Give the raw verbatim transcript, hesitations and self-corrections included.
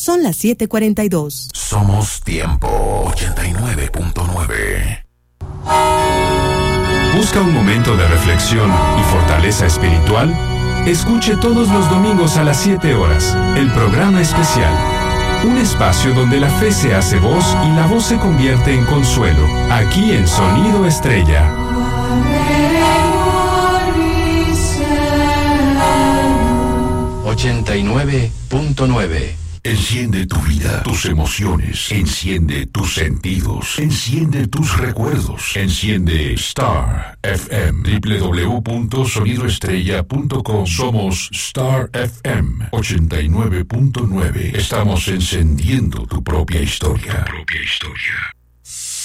Son las siete cuarenta y dos. Somos Tiempo ochenta y nueve punto nueve. ¿Busca un momento de reflexión y fortaleza espiritual? Escuche todos los domingos a las siete horas el programa especial. Un espacio donde la fe se hace voz y la voz se convierte en consuelo. Aquí en Sonido Estrella. ochenta y nueve punto nueve. Enciende tu vida, tus emociones, enciende tus sentidos, enciende tus recuerdos, enciende Star F M, doble u doble u doble u punto sonido estrella punto com. Somos Star F M ochenta y nueve punto nueve. Estamos encendiendo tu propia historia. Tu propia historia.